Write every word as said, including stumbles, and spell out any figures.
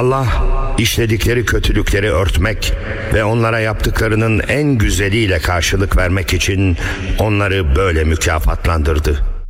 Allah işledikleri kötülükleri örtmek ve onlara yaptıklarının en güzeliyle karşılık vermek için onları böyle mükafatlandırdı.